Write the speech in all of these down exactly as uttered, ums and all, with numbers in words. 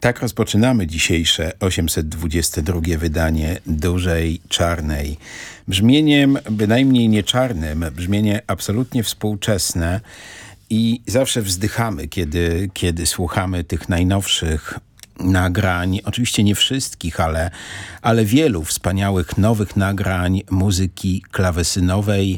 Tak rozpoczynamy dzisiejsze osiemset dwudzieste drugie wydanie Dużej Czarnej. Brzmieniem bynajmniej nie czarnym, brzmienie absolutnie współczesne i zawsze wzdychamy, kiedy, kiedy słuchamy tych najnowszych nagrań, oczywiście nie wszystkich, ale, ale wielu wspaniałych nowych nagrań muzyki klawesynowej.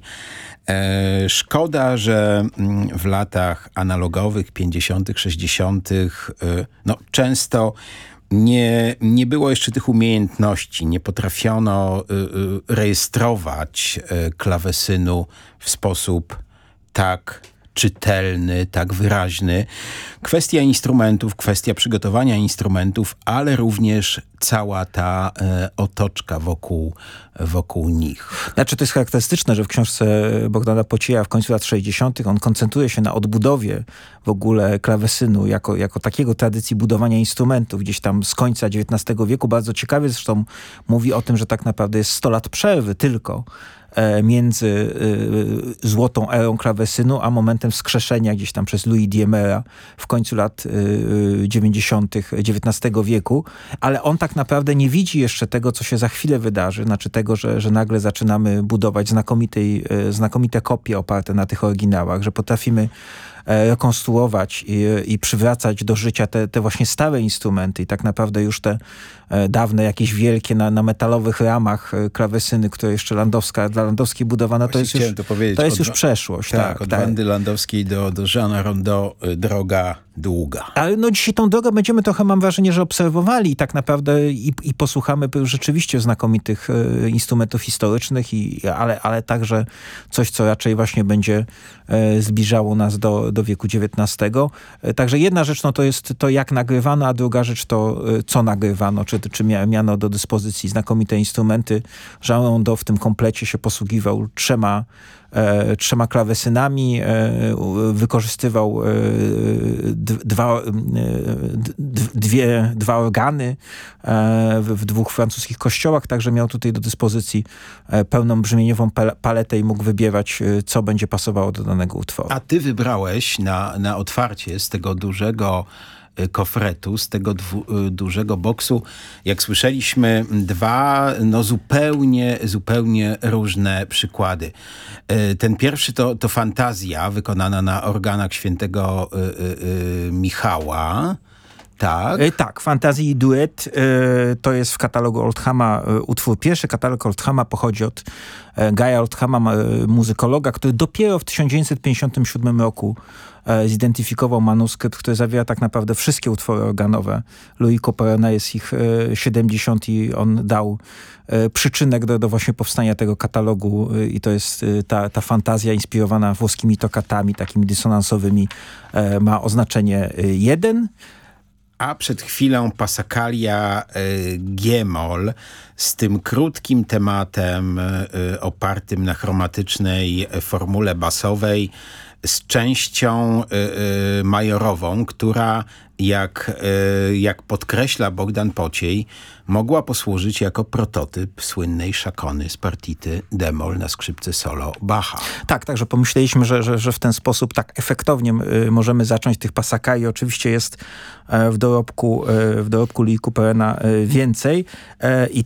E, szkoda, że w latach analogowych, pięćdziesiątych, sześćdziesiątych e, no, często nie, nie było jeszcze tych umiejętności, nie potrafiono e, e, rejestrować e, klawesynu w sposób tak czytelny, tak wyraźny. Kwestia instrumentów, kwestia przygotowania instrumentów, ale również cała ta e, otoczka wokół, wokół nich. Znaczy to jest charakterystyczne, że w książce Bogdana Pocieja w końcu lat sześćdziesiątych on koncentruje się na odbudowie w ogóle klawesynu jako, jako takiego tradycji budowania instrumentów gdzieś tam z końca dziewiętnastego wieku. Bardzo ciekawie zresztą mówi o tym, że tak naprawdę jest sto lat przerwy tylko między y, złotą erą klawesynu, a momentem wskrzeszenia gdzieś tam przez Louis Diemera w końcu lat y, dziewięćdziesiątych dziewiętnastego wieku. Ale on tak naprawdę nie widzi jeszcze tego, co się za chwilę wydarzy. Znaczy tego, że, że nagle zaczynamy budować znakomitej, y, znakomite kopie oparte na tych oryginałach, że potrafimy rekonstruować i, i przywracać do życia te, te właśnie stare instrumenty i tak naprawdę już te e, dawne, jakieś wielkie na, na metalowych ramach e, klawesyny, które jeszcze Landowska, dla Landowskiej budowana, to jest już, to to jest od, już przeszłość. Tak, tak od tak. Wandy Landowskiej do, do Jeana Rondeau droga długa. Ale no dzisiaj tą drogę będziemy trochę, mam wrażenie, że obserwowali i tak naprawdę i, i posłuchamy rzeczywiście znakomitych e, instrumentów historycznych, i, ale, ale także coś, co raczej właśnie będzie e, zbliżało nas do, do wieku dziewiętnastego. E, także jedna rzecz no, to jest to, jak nagrywano, a druga rzecz to, e, co nagrywano, czy, czy miano do dyspozycji znakomite instrumenty. Jean Rondeau w tym komplecie się posługiwał trzema E, trzema klawesynami, e, wykorzystywał e, dwa, e, dwie, dwa organy e, w, w dwóch francuskich kościołach, także miał tutaj do dyspozycji e, pełną brzmieniową paletę i mógł wybierać, e, co będzie pasowało do danego utworu. A ty wybrałeś na, na otwarcie z tego dużego kofretu, z tego dwu, dużego boksu, jak słyszeliśmy, dwa no zupełnie, zupełnie różne przykłady. Ten pierwszy to, to fantazja wykonana na organach świętego y, y, y, Michała. Tak. E, tak, Fantazji i duet e, to jest w katalogu Oldhama e, utwór pierwszy. Katalog Oldhama pochodzi od e, Guya Oldhama, e, muzykologa, który dopiero w tysiąc dziewięćset pięćdziesiątym siódmym roku e, zidentyfikował manuskrypt, który zawiera tak naprawdę wszystkie utwory organowe. Louis Couperona, jest ich e, siedemdziesiąt i on dał e, przyczynek do, do właśnie powstania tego katalogu e, i to jest e, ta, ta fantazja inspirowana włoskimi tokatami, takimi dysonansowymi, e, ma oznaczenie e, jeden. A przed chwilą Passacaglia y, G-moll z tym krótkim tematem y, opartym na chromatycznej formule basowej z częścią y, y, majorową, która jak, y, jak podkreśla Bogdan Pociej, mogła posłużyć jako prototyp słynnej szakony z partity d-moll na skrzypce solo Bacha. Tak, także pomyśleliśmy, że, że, że w ten sposób tak efektownie y, możemy zacząć tych Passacagli. Oczywiście jest y, w dorobku, y, w dorobku Louis Couperona y, więcej y, i